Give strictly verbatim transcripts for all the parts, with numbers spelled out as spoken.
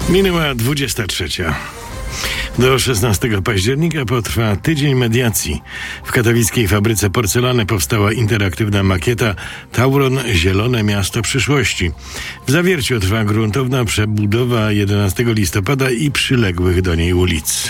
Minęła dwudziesta trzecia. Do szesnastego października potrwa tydzień mediacji. W katowickiej fabryce porcelany powstała interaktywna makieta Tauron – Zielone Miasto Przyszłości. W Zawierciu trwa gruntowna przebudowa jedenastego listopada i przyległych do niej ulic.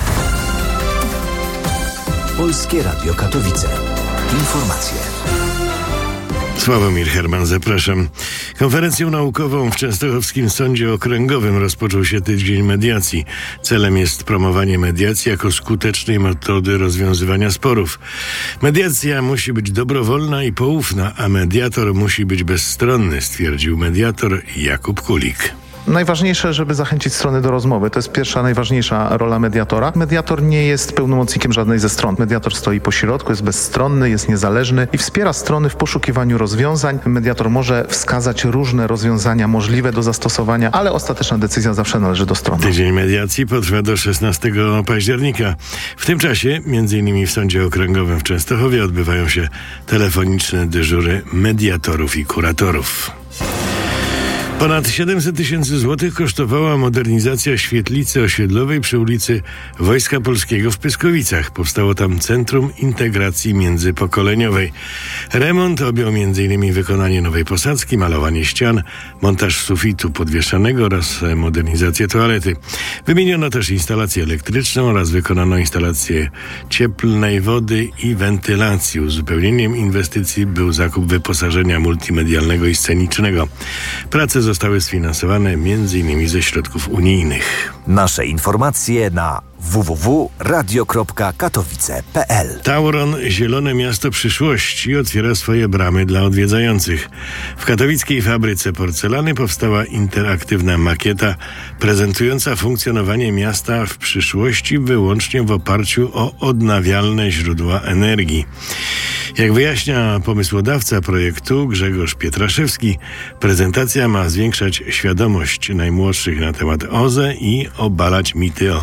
Polskie Radio Katowice. Informacje. Sławomir Herman, zapraszam. Konferencją naukową w Częstochowskim Sądzie Okręgowym rozpoczął się tydzień mediacji. Celem jest promowanie mediacji jako skutecznej metody rozwiązywania sporów. Mediacja musi być dobrowolna i poufna, a mediator musi być bezstronny, stwierdził mediator Jakub Kulik. Najważniejsze, żeby zachęcić strony do rozmowy. To jest pierwsza, najważniejsza rola mediatora. Mediator nie jest pełnomocnikiem żadnej ze stron. Mediator stoi po środku, jest bezstronny, jest niezależny i wspiera strony w poszukiwaniu rozwiązań. Mediator może wskazać różne rozwiązania możliwe do zastosowania, ale ostateczna decyzja zawsze należy do strony. Tydzień mediacji potrwa do szesnastego października. W tym czasie, między innymi w Sądzie Okręgowym w Częstochowie, odbywają się telefoniczne dyżury mediatorów i kuratorów. Ponad siedemset tysięcy złotych kosztowała modernizacja świetlicy osiedlowej przy ulicy Wojska Polskiego w Pyskowicach. Powstało tam Centrum Integracji Międzypokoleniowej. Remont objął m in wykonanie nowej posadzki, malowanie ścian, montaż sufitu podwieszanego oraz modernizację toalety. Wymieniono też instalację elektryczną oraz wykonano instalację cieplnej wody i wentylacji. Uzupełnieniem inwestycji był zakup wyposażenia multimedialnego i scenicznego. Prace zostały sfinansowane między innymi ze środków unijnych. Nasze informacje na w w w kropka radio kropka katowice kropka p l. Tauron – Zielone Miasto Przyszłości otwiera swoje bramy dla odwiedzających. W katowickiej fabryce porcelany powstała interaktywna makieta prezentująca funkcjonowanie miasta w przyszłości wyłącznie w oparciu o odnawialne źródła energii. Jak wyjaśnia pomysłodawca projektu Grzegorz Pietraszewski, prezentacja ma zwiększać świadomość najmłodszych na temat O Z E i obalać mity o